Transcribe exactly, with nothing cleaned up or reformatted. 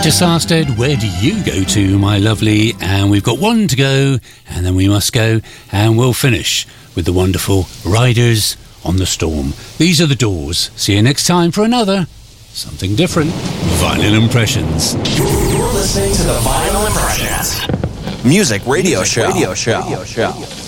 to Sarstead. Where do you go to, my lovely? And we've got one to go, and then we must go, and we'll finish with the wonderful Riders on the Storm. These are the Doors. See you next time for another something different. Vinyl Impressions. You're listening to the Vinyl Impressions. Music radio Music show. Radio show. Radio show.